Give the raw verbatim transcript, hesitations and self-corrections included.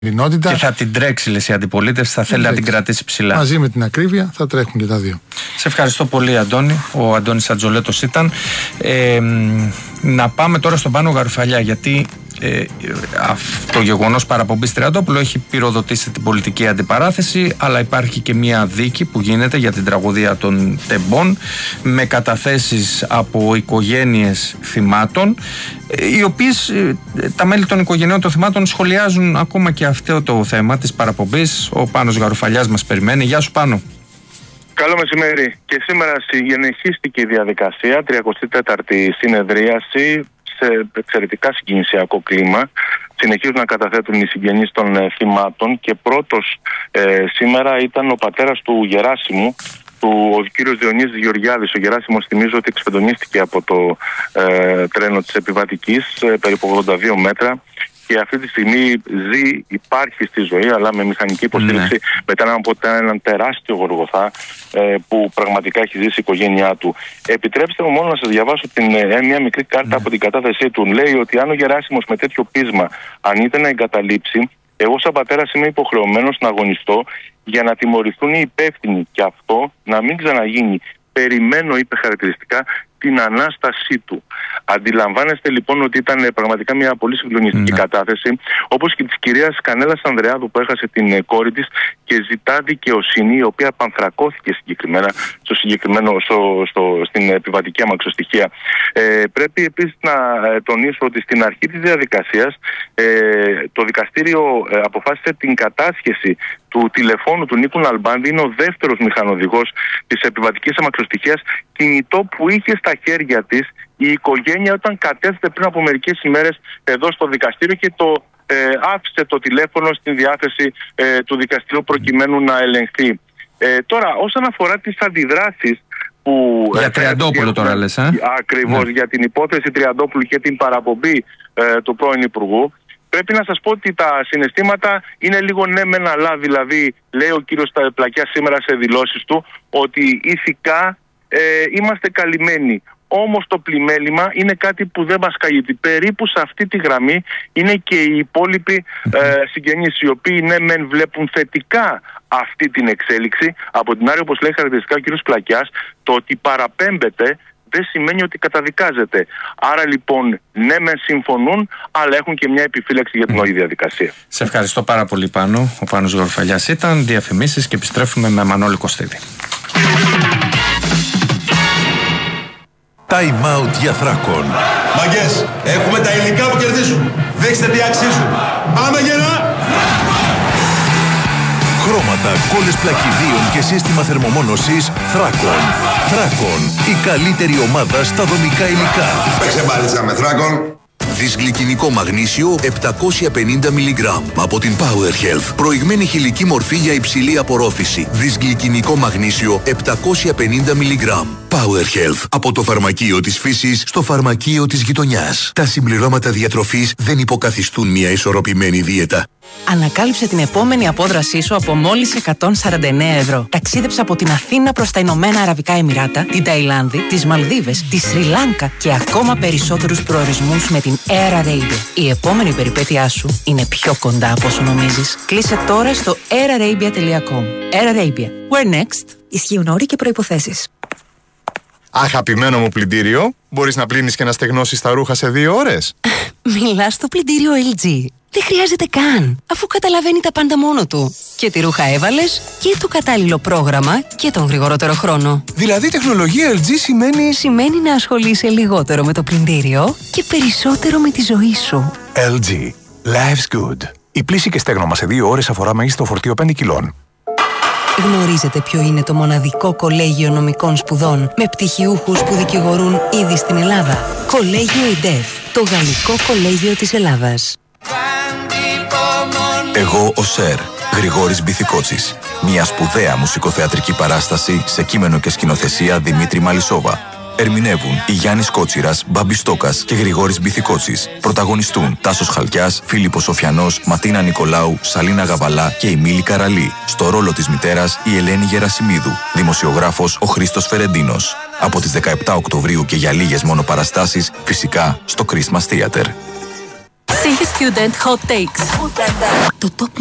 Και θα την τρέξει, λες, η αντιπολίτευση, θα θέλει να την κρατήσει ψηλά. Μαζί με την ακρίβεια θα τρέχουν και τα δύο. Σε ευχαριστώ πολύ, Αντώνη. Ο Αντώνης Ατζολέτος ήταν. Ε, να πάμε τώρα στον Πάνο Γαρουφαλιά, γιατί ε, αυτό το γεγονός παραπομπής Τριαντόπουλου έχει πυροδοτήσει την πολιτική αντιπαράθεση, αλλά υπάρχει και μια δίκη που γίνεται για την τραγωδία των Τεμπών με καταθέσεις από οικογένειες θυμάτων, οι οποίες, τα μέλη των οικογενειών των θυμάτων, σχολιάζουν ακόμα και αυτό το θέμα της παραπομπής. Ο Πάνος Γαρουφαλιάς μας περιμένει. Γεια σου, Πάνο. Καλό μεσημέρι. Και σήμερα συνεχίστηκε η διαδικασία, τριακοστή τέταρτη συνεδρίαση, σε εξαιρετικά συγκινησιακό κλίμα. Συνεχίζουν να καταθέτουν οι συγγενείς των ε, θυμάτων και πρώτος ε, σήμερα ήταν ο πατέρας του Γεράσιμου, του, ο κύριος Διονύσης Γεωργιάδης. Ο Γεράσιμος, θυμίζω ότι εξφεντονίστηκε από το ε, τρένο της επιβατικής, ε, περίπου ογδόντα δύο μέτρα. Και αυτή τη στιγμή ζει, υπάρχει στη ζωή, αλλά με μηχανική υποστήριξη, ναι, μετά από έναν τεράστιο γοργοθά ε, που πραγματικά έχει ζήσει η οικογένειά του. Επιτρέψτε μου μόνο να σας διαβάσω την, ε, μια μικρή κάρτα, ναι, από την κατάθεσή του. Λέει ότι αν ο Γεράσιμος με τέτοιο πείσμα αρνείται να εγκαταλείψει, εγώ σαν πατέρας είμαι υποχρεωμένος να αγωνιστώ για να τιμωρηθούν οι υπεύθυνοι και αυτό να μην ξαναγίνει. Περιμένω, είπε χαρακτηριστικά, την ανάστασή του. Αντιλαμβάνεστε λοιπόν ότι ήταν πραγματικά μια πολύ συγκλονιστική, ναι, κατάθεση, όπως και της κυρίας Κανέλας Ανδρεάδου που έχασε την ε, κόρη της και ζητά δικαιοσύνη, η οποία πανθρακώθηκε συγκεκριμένα στο συγκεκριμένο, στο, στο, στην επιβατική αμαξοστοιχεία. Ε, πρέπει επίσης να ε, τονίσω ότι στην αρχή της διαδικασίας ε, το δικαστήριο ε, αποφάσισε την κατάσχεση του τηλεφώνου του Νίκου Ναλμπάντη. Είναι ο δεύτερος μηχανοδηγός της επιβατικής αμαξοστοιχείας, κινητό που είχε στα χέρια της η οικογένεια όταν κατέθεσε πριν από μερικές ημέρες εδώ στο δικαστήριο και το ε, άφησε το τηλέφωνο στην διάθεση ε, του δικαστηρίου προκειμένου να ελεγχθεί. Ε, τώρα, όσον αφορά τις αντιδράσεις που... Για ε, Τριαντόπουλο ε, τώρα λες, ε? Ακριβώς, ναι, για την υπόθεση Τριαντόπουλου και την παραπομπή ε, του πρώην Υπουργού. Πρέπει να σας πω ότι τα συναισθήματα είναι λίγο ναι μεν αλλά, δηλαδή λέει ο κύριος Πλακιάς σήμερα σε δηλώσεις του ότι ηθικά ε, είμαστε καλυμμένοι. Όμως το πλημέλημα είναι κάτι που δεν μας καίγεται. Περίπου σε αυτή τη γραμμή είναι και οι υπόλοιποι ε, συγγενείς, οι οποίοι ναι μεν βλέπουν θετικά αυτή την εξέλιξη. Από την άλλη, όπως λέει χαρακτηριστικά ο κύριος Πλακιάς, το ότι παραπέμπεται δεν σημαίνει ότι καταδικάζεται. Άρα λοιπόν ναι μεν συμφωνούν, αλλά έχουν και μια επιφύλαξη για την όλη διαδικασία. Σε ευχαριστώ πάρα πολύ, Πάνο. Ο Πάνος Γαρουφαλιάς ήταν. Διαφημίσεις και επιστρέφουμε με Μανώλη Κωστίδη. Time out για Θράκον. Μαγκές, έχουμε τα υλικά που κερδίζουν. Δείξτε τι αξίζουν. Πάμε γερά! Χρώματα, κόλλες πλακιδίων και σύστημα θερμομόνωσης Θράκον. Θράκον, η καλύτερη ομάδα στα δομικά υλικά. Παίξε μπάλιτσα με Θράκον. Δυσγλυκινικό μαγνήσιο επτακόσια πενήντα μιλιγκράμμ από την Power Health. Προηγμένη χηλική μορφή για υψηλή απορρόφηση. Δυσγλυκινικό μαγνήσιο επτακόσια πενήντα μιλιγκράμμ. Power Health. Από το φαρμακείο της φύσης στο φαρμακείο της γειτονιάς. Τα συμπληρώματα διατροφής δεν υποκαθιστούν μια ισορροπημένη δίαιτα. Ανακάλυψε την επόμενη απόδρασή σου από μόλις εκατόν σαράντα εννέα ευρώ. Ταξίδεψε από την Αθήνα προς τα Ηνωμένα Αραβικά Εμιράτα, την Ταϊλάνδη, τις Μαλδίβες, τη Σρι Λάνκα και ακόμα περισσότερους προορισμούς με την Air Arabia. Η επόμενη περιπέτειά σου είναι πιο κοντά από όσο νομίζεις. Κλείσε τώρα στο air arabia τελεία com. Air Arabia. Where next? Ισχύουν όροι και προϋποθέσεις. Αγαπημένο μου πλυντήριο, μπορείς να πλύνεις και να στεγνώσεις τα ρούχα σε δύο ώρες. Μιλάς στο πλυντήριο ελ τζι. Δεν χρειάζεται καν, αφού καταλαβαίνει τα πάντα μόνο του. Και τη ρούχα έβαλες και το κατάλληλο πρόγραμμα και τον γρηγορότερο χρόνο. Δηλαδή η τεχνολογία ελ τζι σημαίνει... Σημαίνει να ασχολείσαι λιγότερο με το πλυντήριο και περισσότερο με τη ζωή σου. ελ τζι. Life's good. Η πλύση και στέγνομα σε δύο ώρες αφορά μέγιστο φορτίο πέντε κιλών. Γνωρίζετε ποιο είναι το μοναδικό κολέγιο νομικών σπουδών με πτυχιούχους που δικηγορούν ήδη στην Ελλάδα? Κολέγιο ΙΝΤΕΦ, το γαλλικό κολέγιο της Ελλάδας. Εγώ ο Σερ, Γρηγόρης Μπιθικότσης. Μια σπουδαία μουσικοθεατρική παράσταση σε κείμενο και σκηνοθεσία Δημήτρη Μαλισσόβα. Ερμηνεύουν οι Γιάννης Κότσιρας, Μπάμπης Στόκας και Γρηγόρης Μπιθικότσης. Πρωταγωνιστούν Τάσος Χαλκιάς, Φίλιππος Σοφιανός, Ματίνα Νικολάου, Σαλίνα Γαβαλά και η Μίλη Καραλή. Στο ρόλο της μητέρας η Ελένη Γερασιμίδου. Δημοσιογράφος ο Χρήστος Φερεντίνος. Από τις δεκαεπτά Οκτωβρίου και για λίγες μόνο παραστάσεις, φυσικά στο Christmas Theater. Psyche Student Hot Takes. Το top